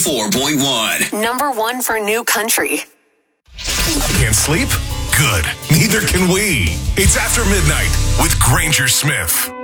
94.1. Number one for new country. Can't sleep? Good. Neither can we. It's After Midnight with Granger Smith.